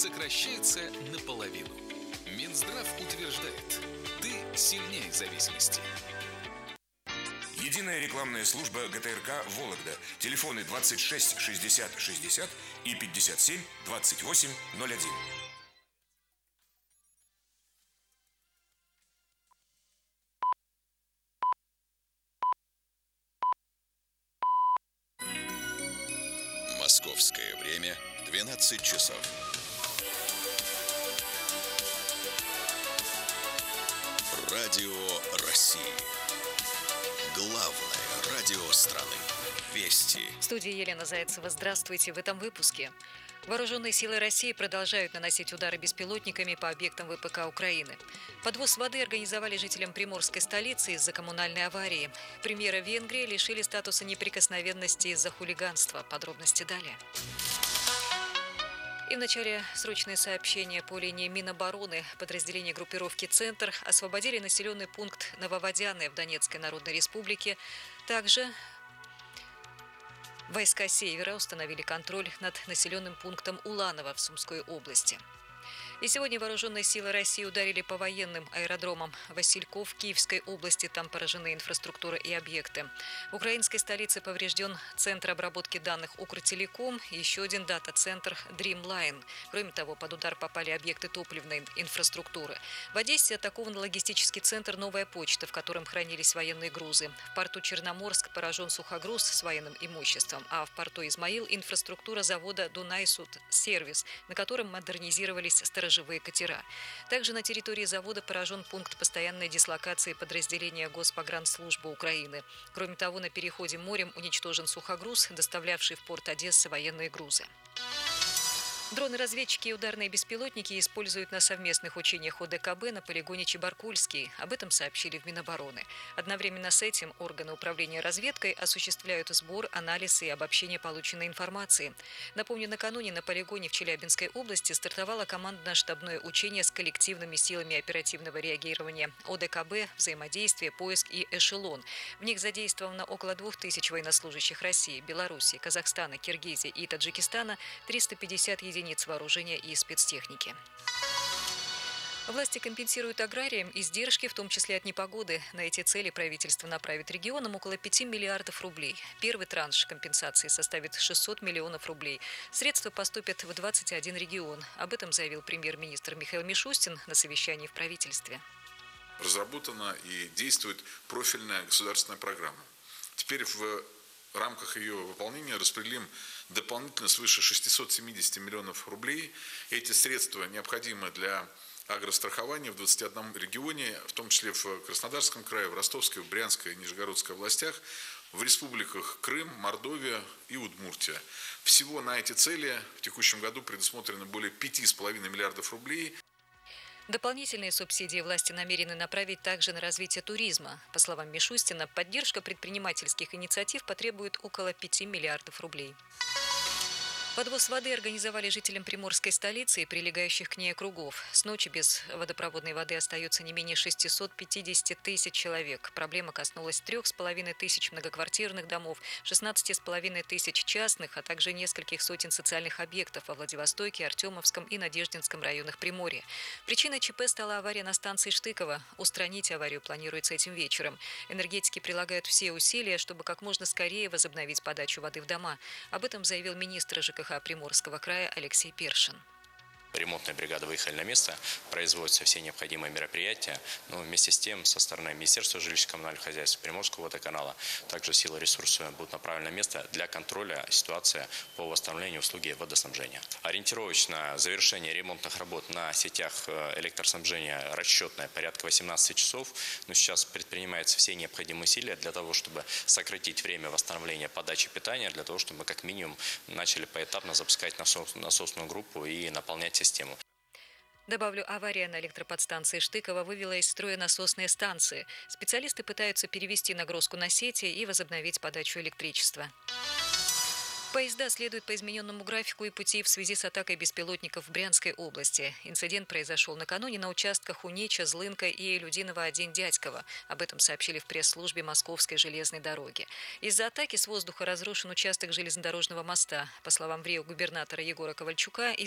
сокращается наполовину. Минздрав утверждает, ты сильнее зависимости. Единая рекламная служба ГТРК «Вологда». Телефоны 26 60 60 и 57 28 01. Московское время 12 часов. Радио России. Главное радио страны. Вести. В студии Елена Зайцева. Здравствуйте. В этом выпуске. Вооруженные силы России продолжают наносить удары беспилотниками по объектам ВПК Украины. Подвоз воды организовали жителям приморской столицы из-за коммунальной аварии. Премьера Венгрии лишили статуса неприкосновенности из-за хулиганства. Подробности далее. И в начале срочное сообщение по линии Минобороны. Подразделения группировки «Центр» освободили населенный пункт Нововодяны в Донецкой Народной Республике. Также войска Севера установили контроль над населенным пунктом Уланово в Сумской области. И сегодня вооруженные силы России ударили по военным аэродромам Васильков в Киевской области. Там поражены инфраструктура и объекты. В украинской столице поврежден центр обработки данных Укртелеком и еще один дата-центр Dreamline. Кроме того, под удар попали объекты топливной инфраструктуры. В Одессе атакован логистический центр «Новая почта», в котором хранились военные грузы. В порту Черноморск поражен сухогруз с военным имуществом, а в порту Измаил инфраструктура завода «Дунай-Суд-Сервис», на котором модернизировались сторожевые катера. Также на территории завода поражен пункт постоянной дислокации подразделения Госпогранслужбы Украины. Кроме того, на переходе морем уничтожен сухогруз, доставлявший в порт Одессы военные грузы. Дроны-разведчики и ударные беспилотники используют на совместных учениях ОДКБ на полигоне Чебаркульский. Об этом сообщили в Минобороны. Одновременно с этим органы управления разведкой осуществляют сбор, анализ и обобщение полученной информации. Напомню, накануне на полигоне в Челябинской области стартовало командно-штабное учение с коллективными силами оперативного реагирования ОДКБ, взаимодействие, поиск и эшелон. В них задействовано около 2000 военнослужащих России, Беларуси, Казахстана, Киргизии и Таджикистана, 350 единиц вооружения и спецтехники. Власти компенсируют аграриям издержки, в том числе от непогоды. На эти цели правительство направит регионам около 5 миллиардов рублей. Первый транш компенсации составит 600 миллионов рублей. Средства поступят в 21 регион. Об этом заявил премьер-министр Михаил Мишустин на совещании в правительстве. Разработана и действует профильная государственная программа. Теперь в рамках ее выполнения распределим дополнительно свыше 670 миллионов рублей. Эти средства необходимы для агрострахования в 21 регионе, в том числе в Краснодарском крае, в Ростовской, в Брянской и Нижегородской областях, в республиках Крым, Мордовия и Удмуртия. Всего на эти цели в текущем году предусмотрено более 5,5 миллиардов рублей. Дополнительные субсидии власти намерены направить также на развитие туризма. По словам Мишустина, поддержка предпринимательских инициатив потребует около 5 миллиардов рублей. Подвоз воды организовали жителям приморской столицы и прилегающих к ней округов. С ночи без водопроводной воды остается не менее 650 тысяч человек. Проблема коснулась 3,5 тысяч многоквартирных домов, 16,5 тысяч частных, а также нескольких сотен социальных объектов во Владивостоке, Артемовском и Надеждинском районах Приморья. Причиной ЧП стала авария на станции Штыково. Устранить аварию планируется этим вечером. Энергетики прилагают все усилия, чтобы как можно скорее возобновить подачу воды в дома. Об этом заявил министр ЖКХ Приморского края Алексей Першин. Ремонтная бригада выехали на место, производятся все необходимые мероприятия, но вместе с тем со стороны Министерства жилищно-коммунального хозяйства, Приморского водоканала, также силы ресурсы будут направлены на место для контроля ситуации по восстановлению услуги водоснабжения. Ориентировочно завершение ремонтных работ на сетях электроснабжения расчетное порядка 18 часов, но сейчас предпринимаются все необходимые усилия для того, чтобы сократить время восстановления подачи питания, для того, чтобы мы как минимум начали поэтапно запускать насосную группу и наполнять систему. Добавлю, авария на электроподстанции Штыково вывела из строя насосные станции. Специалисты пытаются перевести нагрузку на сети и возобновить подачу электричества. Поезда следуют по измененному графику и пути в связи с атакой беспилотников в Брянской области. Инцидент произошел накануне на участках Унеча, Злынка и Людиново-1 Дядьково. Об этом сообщили в пресс-службе Московской железной дороги. Из-за атаки с воздуха разрушен участок железнодорожного моста. По словам ВРИО губернатора Егора Ковальчука,